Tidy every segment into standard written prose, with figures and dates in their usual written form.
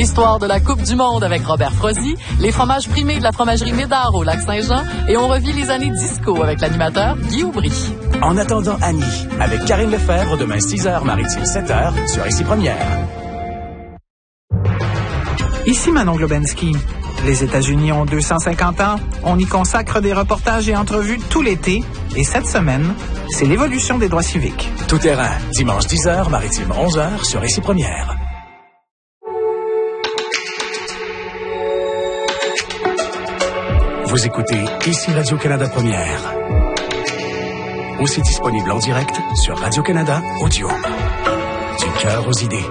L'histoire de la Coupe du Monde avec Robert Frozy, les fromages primés de la fromagerie Médard au Lac-Saint-Jean et on revit les années disco avec l'animateur Guy Aubry. En attendant Annie, avec Karine Lefebvre, demain 6h, Maritime 7h, sur Ici Première. Ici Manon Globensky. Les États-Unis ont 250 ans. On y consacre des reportages et entrevues tout l'été. Et cette semaine, c'est l'évolution des droits civiques. Tout terrain, dimanche 10h, Maritime 11h, sur Ici Première. Vous écoutez Ici Radio-Canada Première. Aussi disponible en direct sur Radio-Canada Audio. Du cœur aux idées.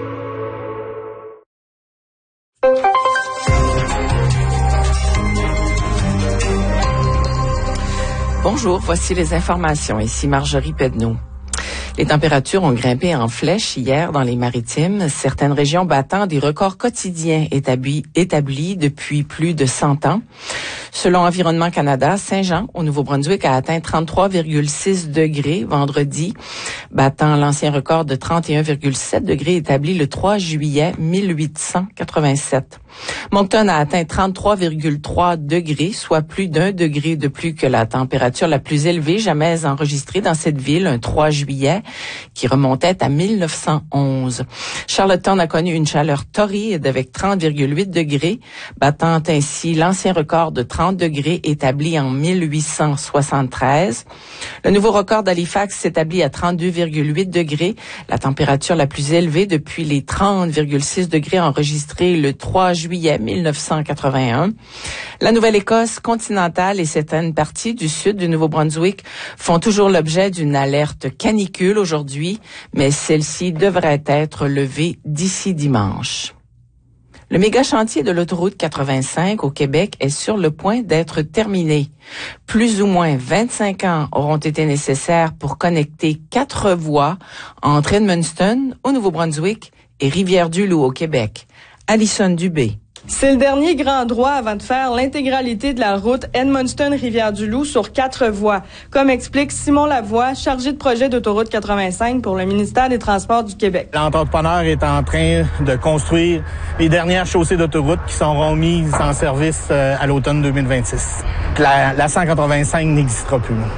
Bonjour, voici les informations. Ici Marjorie Pedneau. Les températures ont grimpé en flèche hier dans les Maritimes, certaines régions battant des records quotidiens établis depuis plus de 100 ans. Selon Environnement Canada, Saint-Jean, au Nouveau-Brunswick, a atteint 33,6 degrés vendredi, battant l'ancien record de 31,7 degrés établi le 3 juillet 1887. Moncton a atteint 33,3 degrés, soit plus d'1 degré de plus que la température la plus élevée jamais enregistrée dans cette ville, un 3 juillet, qui remontait à 1911. Charlottetown a connu une chaleur torride avec 30,8 degrés, battant ainsi l'ancien record de 30 degrés établi en 1873. Le nouveau record d'Halifax s'établit à 32,8 degrés, la température la plus élevée depuis les 30,6 degrés enregistrés le 3 juillet 1981. La Nouvelle-Écosse continentale et certaines parties du sud du Nouveau-Brunswick font toujours l'objet d'une alerte canicule aujourd'hui, mais celle-ci devrait être levée d'ici dimanche. Le méga chantier de l'autoroute 85 au Québec est sur le point d'être terminé. Plus ou moins 25 ans auront été nécessaires pour connecter 4 voies entre Edmundston, au Nouveau-Brunswick, et Rivière-du-Loup, au Québec. Alison Dubé. C'est le dernier grand droit avant de faire l'intégralité de la route Edmundston-Rivière-du-Loup sur 4 voies, comme explique Simon Lavoie, chargé de projet d'autoroute 85 pour le ministère des Transports du Québec. L'entrepreneur est en train de construire les dernières chaussées d'autoroute qui seront mises en service à l'automne 2026. La 185 n'existera plus.